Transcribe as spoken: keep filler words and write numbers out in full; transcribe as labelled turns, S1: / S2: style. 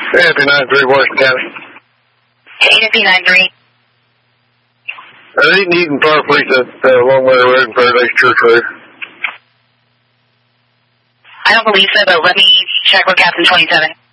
S1: A F P nine three, Washington County.
S2: A F P nine three.
S1: Uh, Eaton, Eaton Park Police at uh, Long Meadow Road and Paradise Church Road.
S2: I don't believe so, but let me check with Captain twenty-seven.